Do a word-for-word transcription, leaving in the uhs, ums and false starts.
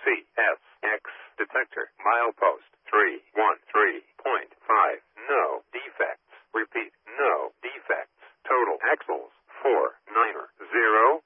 C S X detector. Milepost three one three point five. No defects. Repeat, no defects. Total axles four nine zero.